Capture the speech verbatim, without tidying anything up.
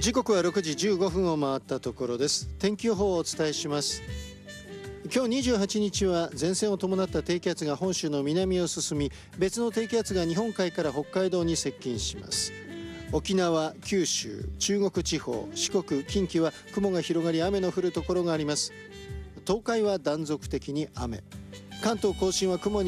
時刻はろくじじゅうごふんを回ったところです。天気予報をお伝えします。今日にじゅうはちにちは前線を伴った低気圧が本州の南を進み、別の低気圧が日本海から北海道に接近します。沖縄、九州、中国地方、四国、近畿は雲が広がり雨の降るところがあります。東海は断続的に雨、関東甲信は雲に